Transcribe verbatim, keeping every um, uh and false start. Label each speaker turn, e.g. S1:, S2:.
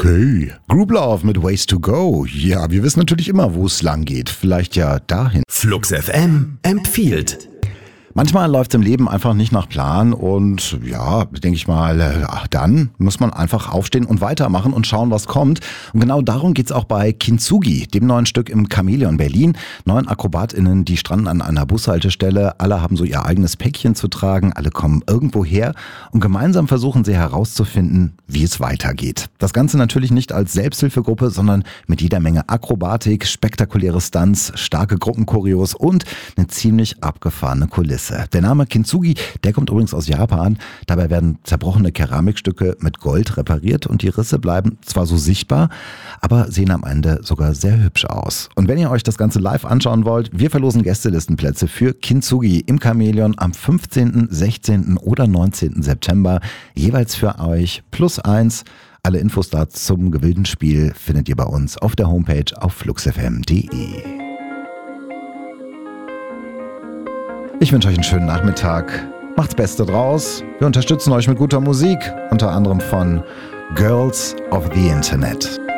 S1: Okay, Group Love mit Ways to Go. Ja, wir wissen natürlich immer, wo es lang geht. Vielleicht ja dahin.
S2: Flux F M empfiehlt.
S1: Manchmal läuft es im Leben einfach nicht nach Plan und ja, denke ich mal, ach, dann muss man einfach aufstehen und weitermachen und schauen, was kommt. Und genau darum geht's auch bei Kintsugi, dem neuen Stück im Chamäleon Berlin. Neun AkrobatInnen, die stranden an einer Bushaltestelle. Alle haben so ihr eigenes Päckchen zu tragen, alle kommen irgendwo her und gemeinsam versuchen sie herauszufinden, wie es weitergeht. Das Ganze natürlich nicht als Selbsthilfegruppe, sondern mit jeder Menge Akrobatik, spektakuläre Stunts, starke Gruppenchoreos und eine ziemlich abgefahrene Kulisse. Der Name Kintsugi, der kommt übrigens aus Japan. Dabei werden zerbrochene Keramikstücke mit Gold repariert und die Risse bleiben zwar so sichtbar, aber sehen am Ende sogar sehr hübsch aus. Und wenn ihr euch das Ganze live anschauen wollt, wir verlosen Gästelistenplätze für Kintsugi im Chamäleon am fünfzehnten, sechzehnten oder neunzehnten September. Jeweils für euch plus eins. Alle Infos dazu zum gewillten Spiel findet ihr bei uns auf der Homepage auf fluxfm punkt de. Ich wünsche euch einen schönen Nachmittag. Macht's Beste draus. Wir unterstützen euch mit guter Musik, unter anderem von Girls of the Internet.